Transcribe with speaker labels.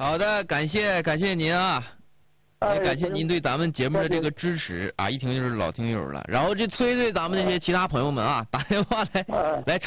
Speaker 1: 好的，感谢您啊。也感谢您对咱们节目的这个支持啊，一听就是老听友了。然后这催咱们这些其他朋友们啊，打电话来